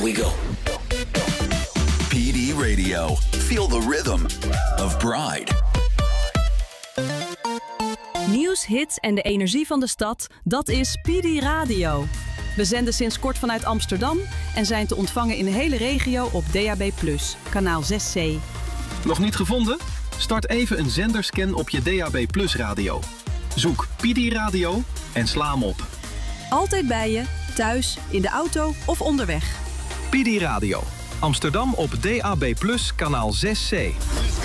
we go. PD Radio. Feel the rhythm of Pride. Nieuws, hits en de energie van de stad, dat is PD Radio. We zenden sinds kort vanuit Amsterdam en zijn te ontvangen in de hele regio op DAB+, kanaal 6C. Nog niet gevonden? Start even een zenderscan op je DAB+ radio. Zoek PD Radio en sla hem op. Altijd bij je, thuis, in de auto of onderweg. PD Radio. Amsterdam op DAB+, kanaal 6C.